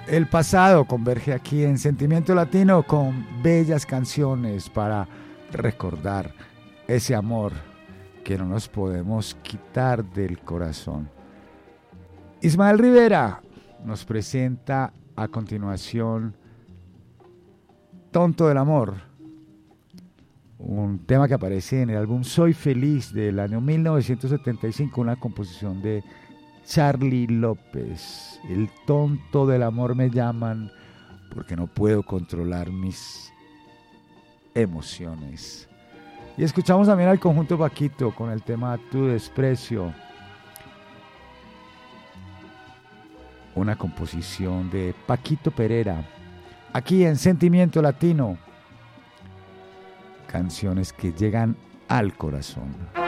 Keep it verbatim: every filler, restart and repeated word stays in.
El pasado converge aquí en Sentimiento Latino con bellas canciones para recordar ese amor que no nos podemos quitar del corazón. Ismael Rivera nos presenta a continuación Tonto del Amor, un tema que aparece en el álbum Soy Feliz del año mil novecientos setenta y cinco, una composición de Charly López. El tonto del amor me llaman porque no puedo controlar mis emociones. Y escuchamos también al conjunto Paquito con el tema Tu Desprecio, una composición de Paquito Pereira, aquí en Sentimiento Latino, canciones que llegan al corazón.